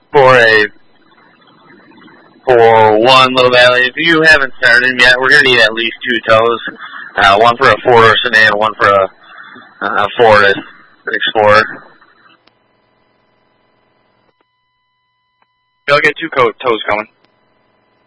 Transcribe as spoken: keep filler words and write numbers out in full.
for a for one Little Valley. If you haven't started them yet, we're going to need at least two tows. Uh, one for a four-door sedan, one for a uh, Ford Explorer. I'll get two tows coming.